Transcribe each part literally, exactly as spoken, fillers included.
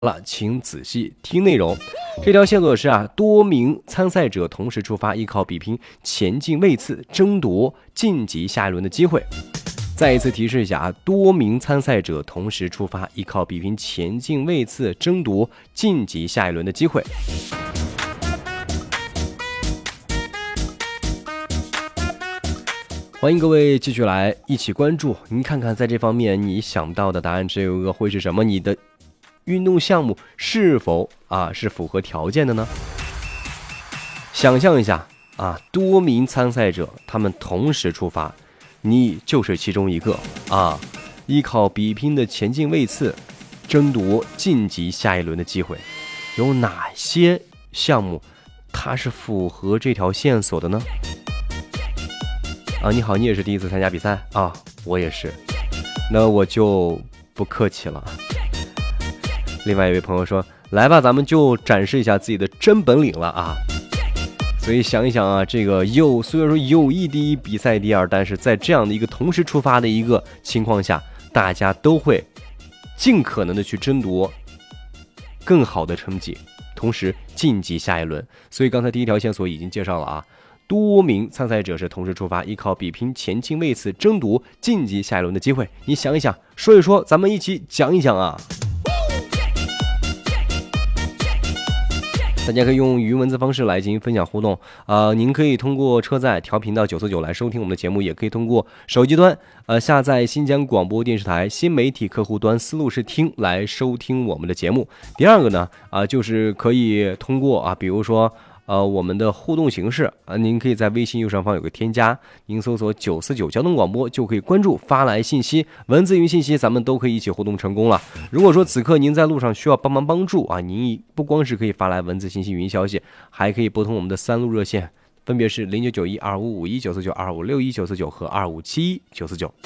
了，请仔细听内容。这条线索是啊，多名参赛者同时出发，依靠比拼前进位次，争夺晋级下一轮的机会。再一次提示一下啊，多名参赛者同时出发，依靠比拼前进位次，争夺晋级下一轮的机会。欢迎各位继续来一起关注，您看看在这方面你想到的答案这个会是什么？你的运动项目是否啊是符合条件的呢？想象一下啊，多名参赛者他们同时出发，你就是其中一个啊，依靠比拼的前进位次，争夺晋级下一轮的机会。有哪些项目它是符合这条线索的呢？啊，你好，你也是第一次参加比赛啊？我也是，那我就不客气了。另外一位朋友说：“来吧，咱们就展示一下自己的真本领了啊！”所以想一想啊，这个有虽然说友谊第一，比赛第二，但是在这样的一个同时出发的一个情况下，大家都会尽可能的去争夺更好的成绩，同时晋级下一轮。所以刚才第一条线索已经介绍了啊。多名参赛者是同时出发，依靠比拼前进位次，争夺晋级下一轮的机会。你想一想，说一说，咱们一起讲一讲啊！大家可以用语音文字方式来进行分享互动。呃，您可以通过车载调频到九四九来收听我们的节目，也可以通过手机端呃下载新疆广播电视台新媒体客户端思路是听来收听我们的节目。第二个呢，啊、呃，就是可以通过啊，比如说。呃，我们的互动形式啊，您可以在微信右上方有个添加，您搜索九四九交通广播就可以关注，发来信息，文字云信息，咱们都可以一起互动成功了。如果说此刻您在路上需要帮忙帮助啊，您不光是可以发来文字信息、语音消息，还可以拨通我们的三路热线，分别是零九九一二五五一九四九、二五六一九四九和二五七一九四九。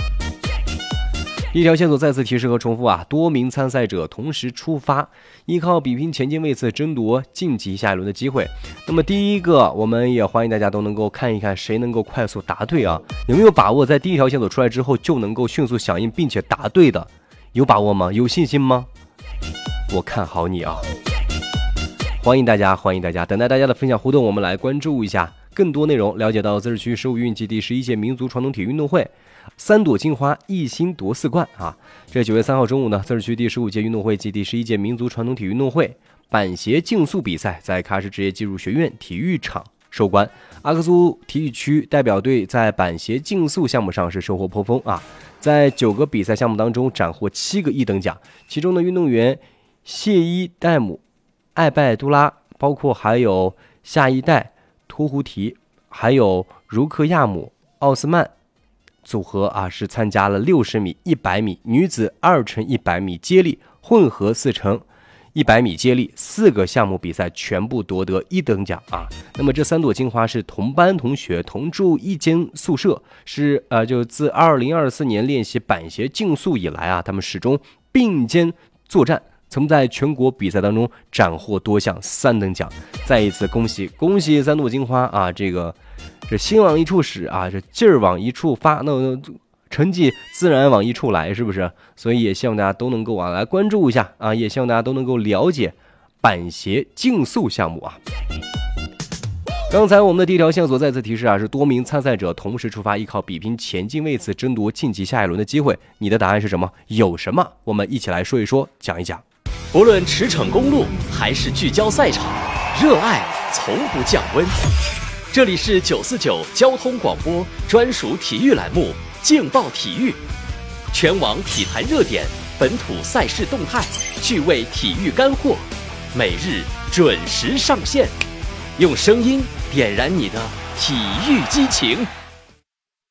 一条线索再次提示和重复啊，多名参赛者同时出发，依靠比拼前进位次，争夺晋级下一轮的机会。那么第一个，我们也欢迎大家都能够看一看谁能够快速答对啊？有没有把握在第一条线索出来之后就能够迅速响应并且答对的？有把握吗？有信心吗？我看好你啊！欢迎大家，欢迎大家，等待大家的分享互动，我们来关注一下更多内容，了解到自治区十五运暨第十一届民族传统体育运动会。三朵金花一心夺四冠啊！这九月三号中午呢，自治区第十五届运动会暨第十一届民族传统体育运动会板鞋竞速比赛在喀什职业技术学院体育场收官。阿克苏体育区代表队在板鞋竞速项目上是收获颇丰啊，在九个比赛项目当中斩获七个一等奖，其中的运动员谢伊戴姆、艾拜杜拉，包括还有夏伊代、托胡提，还有茹克亚姆、奥斯曼。组合啊是参加了六十米、一百米、女子二乘一百米接力、混合四乘一百米接力四个项目比赛全部夺得一等奖啊。那么这三朵金花是同班同学，同住一间宿舍，是呃就自二零二四年练习板鞋竞速以来啊，他们始终并肩作战。曾在全国比赛当中斩获多项三等奖，再一次恭喜恭喜三朵金花啊！这个这心往一处使啊，这劲儿往一处发，那成绩自然往一处来，是不是？所以也希望大家都能够啊来关注一下啊，也希望大家都能够了解板鞋竞速项目啊。刚才我们的第一条线索再次提示啊，是多名参赛者同时出发，依靠比拼前进位次，争夺晋级下一轮的机会。你的答案是什么？有什么？我们一起来说一说，讲一讲。 不论驰骋公路还是聚焦赛场，热爱从不降温。这里是九四九交通广播专属体育栏目《劲爆体育》，全网体坛热点，本土赛事动态，趣味体育干货，每日准时上线，用声音点燃你的体育激情。